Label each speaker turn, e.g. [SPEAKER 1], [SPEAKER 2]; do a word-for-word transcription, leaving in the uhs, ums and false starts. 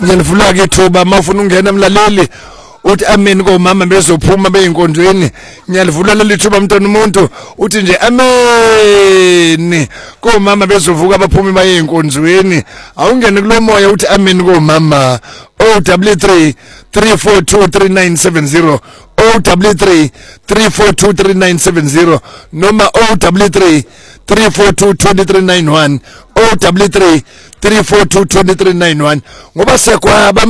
[SPEAKER 1] Ngiyalivula ke ithuba mawufuna ungena mlaleli uthi amen komama bezophuma beyinkonjweni ngiyalivula leli thuba mntwana umuntu uthi nje amen komama bezovuka abaphumi bayinkonjweni awungene kulo moya uthi amen komama O W three three four two three nine seven zero O W three three four two three nine seven zero noma O W three three four two two three nine one O W three three four two two three nine one ngoba sekwaba